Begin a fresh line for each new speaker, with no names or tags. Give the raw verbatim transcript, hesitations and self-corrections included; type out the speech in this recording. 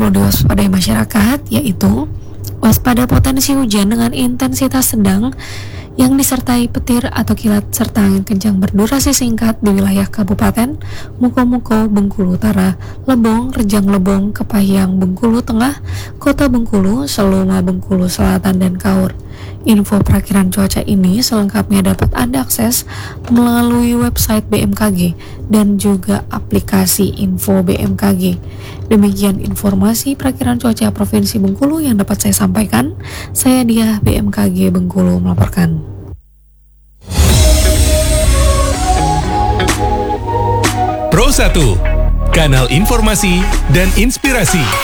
perlu diwaspadai masyarakat yaitu waspada potensi hujan dengan intensitas sedang yang disertai petir atau kilat serta angin kencang berdurasi singkat di wilayah Kabupaten Muko-Muko, Bengkulu Utara, Lebong, Rejang Lebong, Kepahyang, Bengkulu Tengah, Kota Bengkulu, Seloma, Bengkulu Selatan, dan Kaur. Info perakiran cuaca ini selengkapnya dapat Anda akses melalui website B M K G dan juga aplikasi Info B M K G. Demikian informasi perakiran cuaca Provinsi Bengkulu yang dapat saya sampaikan. Saya Diah, B M K G Bengkulu melaporkan.
Pro satu, kanal informasi dan inspirasi.